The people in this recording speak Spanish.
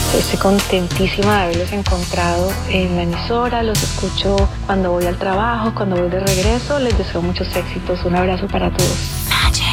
Estoy contentísima de haberlos encontrado en la emisora, los escucho cuando voy al trabajo, cuando voy de regreso, les deseo muchos éxitos, un abrazo para todos.